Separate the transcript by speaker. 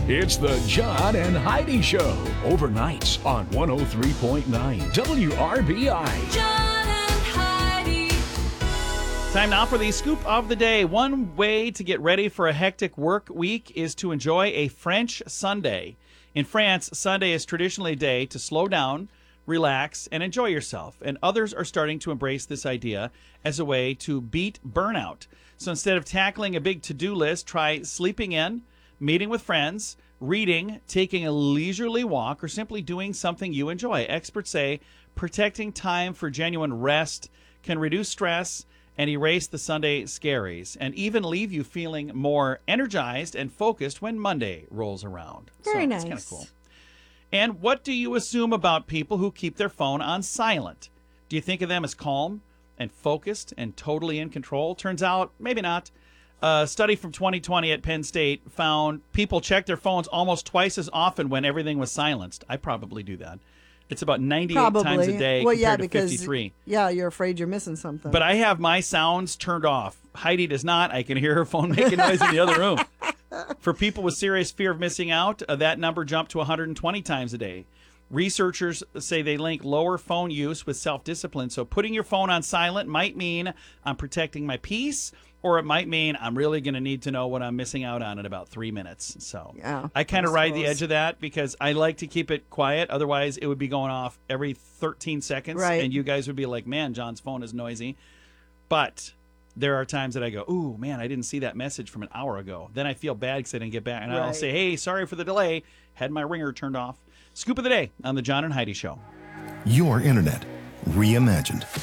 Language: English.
Speaker 1: It's the John and Heidi Show, overnights on 103.9 WRBI.
Speaker 2: John and Heidi.
Speaker 3: Time now for the scoop of the day. One way to get ready for a hectic work week is to enjoy a French Sunday. In France, Sunday is traditionally a day to slow down, relax, and enjoy yourself. And others are starting to embrace this idea as a way to beat burnout. So instead of tackling a big to-do list, try sleeping in, meeting with friends, reading, taking a leisurely walk, or simply doing something you enjoy. Experts say protecting time for genuine rest can reduce stress and erase the Sunday scaries, and even leave you feeling more energized and focused when Monday rolls around.
Speaker 4: Very nice.
Speaker 3: It's kind of cool. And what do you assume about people who keep their phone on silent? Do you think of them as calm and focused and totally in control? Turns out, maybe not. A study from 2020 at Penn State found people check their phones almost twice as often when everything was silenced. I probably do that. It's about 98 times a day compared to 53.
Speaker 4: Yeah, you're afraid you're missing something.
Speaker 3: But I have my sounds turned off. Heidi does not. I can hear her phone making noise in the other room. For people with serious fear of missing out, that number jumped to 120 times a day. Researchers say they link lower phone use with self-discipline. So putting your phone on silent might mean I'm protecting my peace, or it might mean I'm really going to need to know what I'm missing out on in about 3 minutes. So
Speaker 4: Yeah,
Speaker 3: I kind of
Speaker 4: I
Speaker 3: ride the
Speaker 4: suppose.
Speaker 3: edge of that because I like to keep it quiet. Otherwise, it would be going off every 13 seconds.
Speaker 4: Right.
Speaker 3: And you guys would be like, man, John's phone is noisy. But there are times that I go, ooh, man, I didn't see that message from an hour ago. Then I feel bad because I didn't get back. And I'll
Speaker 4: Right.
Speaker 3: say, hey, sorry for the delay. Had my ringer turned off. Scoop of the day on the John and Heidi Show.
Speaker 5: Your internet reimagined.